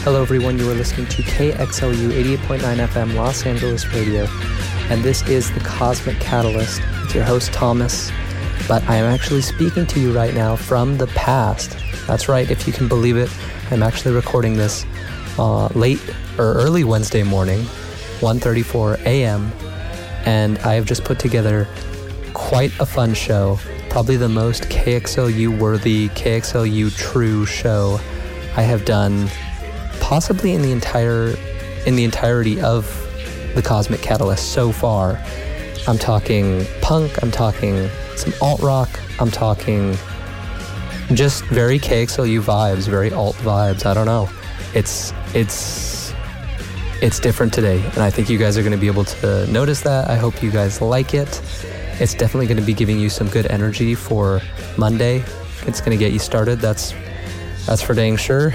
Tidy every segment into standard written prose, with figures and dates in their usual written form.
Hello everyone, you are listening to KXLU 88.9 FM Los Angeles Radio, and this is The Cosmic Catalyst. It's your host Thomas, but I am actually speaking to you right now from the past. That's right, if you can believe it, I'm actually recording this late or early Wednesday morning, 1:34 a.m., and I have just put together quite a fun show, probably the most KXLU-worthy, KXLU-true show I have done possibly in the entirety of the Cosmic Catalyst so far. I'm talking punk, I'm talking some alt-rock, I'm talking just very KXLU vibes, very alt vibes. I don't know. It's different today, and I think you guys are going to be able to notice that. I hope you guys like it. It's definitely going to be giving you some good energy for Monday. It's going to get you started. That's for dang sure.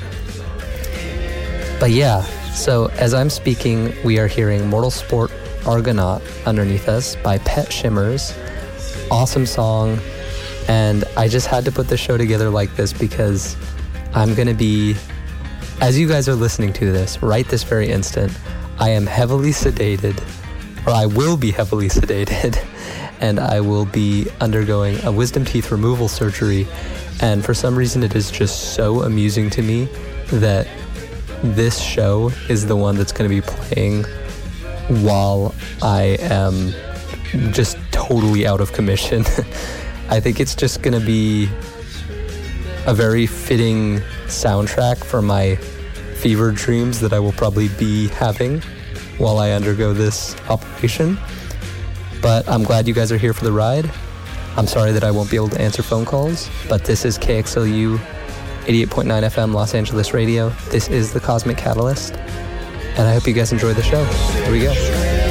But yeah, so as I'm speaking, we are hearing Mortal Sport Argonaut underneath us by Pet Shimmers. Awesome song. And I just had to put the show together like this because I'm going to be, as you guys are listening to this, right this very instant, I am heavily sedated, or I will be heavily sedated, and I will be undergoing a wisdom teeth removal surgery. And for some reason, it is just so amusing to me that this show is the one that's going to be playing while I am just totally out of commission. I think it's just going to be a very fitting soundtrack for my fever dreams that I will probably be having while I undergo this operation. But I'm glad you guys are here for the ride. I'm sorry that I won't be able to answer phone calls, but this is KXLU 88.9 FM Los Angeles Radio. This is The Cosmic Catalyst, and I hope you guys enjoy the show. Here we go.